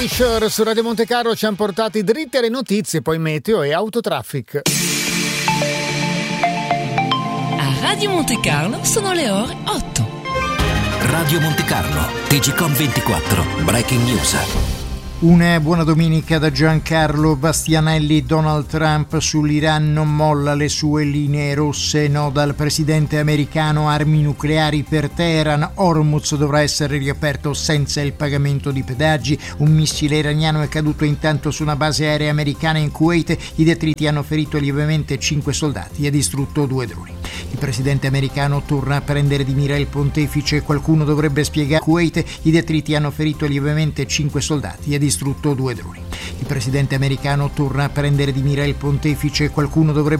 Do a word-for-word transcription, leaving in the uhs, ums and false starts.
Fisher su Radio Monte Carlo ci hanno portati dritti alle notizie, poi meteo e autotraffic. A Radio Monte Carlo sono le ore otto. Radio Monte Carlo, T G Com ventiquattro, Breaking News. Una buona domenica da Giancarlo Bastianelli. Donald Trump sull'Iran non molla le sue linee rosse. No dal presidente americano, armi nucleari per Teheran. Hormuz dovrà essere riaperto senza il pagamento di pedaggi. Un missile iraniano è caduto intanto su una base aerea americana in Kuwait. I detriti hanno ferito lievemente cinque soldati e distrutto due droni. Il presidente americano torna a prendere di mira il pontefice. Qualcuno dovrebbe spiegare. Kuwait, i detriti hanno ferito lievemente cinque soldati e distrutto due droni. Il presidente americano torna a prendere di mira il pontefice. Qualcuno dovrebbe